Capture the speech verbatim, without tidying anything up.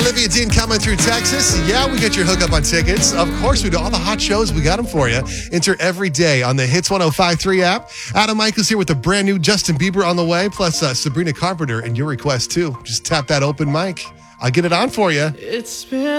Olivia Dean coming through Texas. Yeah, we get your hookup on tickets. Of course we do. All the hot shows, we got them for you. Enter every day on the Hits one oh five point three app. Adam Michaels here with the brand new Justin Bieber on the way, plus uh, Sabrina Carpenter and your request too. Just tap that open mic. I'll get it on for you. It's been